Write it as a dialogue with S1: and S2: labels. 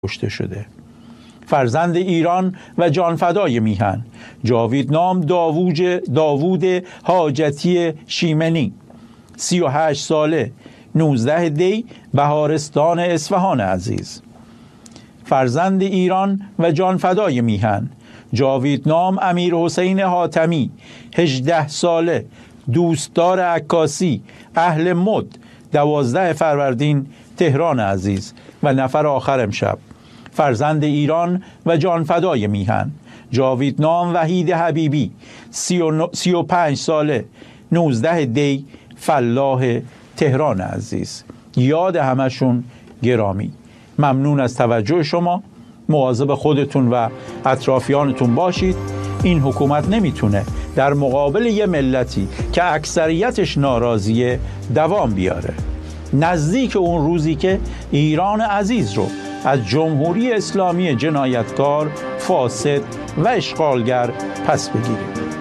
S1: کشته شده. فرزند ایران و جانفدای میهن، جاویدنام داوود حاجتی شیمنی، 38 ساله، 19 دی، بهارستان اصفهان عزیز. فرزند ایران و جانفدای میهن، جاویدنام امیرحسین حاتمی، 18 ساله، دوستدار عکاسی، اهل مد، 12 فروردین، تهران عزیز. و نفر آخر امشب، فرزند ایران و جانفدای میهن، جاویدنام وحید حبیبی، 35 ساله، 19 دی، فلاح، تهران عزیز. یاد همشون گرامی. ممنون از توجه شما. مواظب خودتون و اطرافیانتون باشید. این حکومت نمیتونه در مقابل یه ملتی که اکثریتش ناراضیه دوام بیاره. نزدیک اون روزی که ایران عزیز رو از جمهوری اسلامی جنایتکار، فاسد و اشغالگر پس بگیریم.